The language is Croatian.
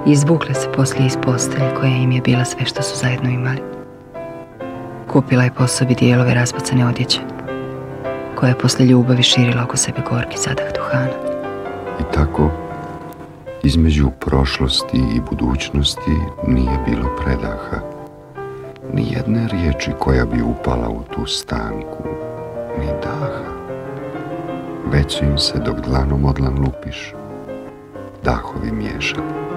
Izvukla se poslije iz postelje koja im je bila sve što su zajedno imali. Kupila je po sobi dijelove razbacane odjeće, koja je posle ljubavi širila oko sebe gorki zadah duhana. I tako, između prošlosti i budućnosti nije bilo predaha, ni jedne riječi koja bi upala u tu stanku, ni daha. Već su im se dok dlanom o dlan lupiš, dahovi miješali.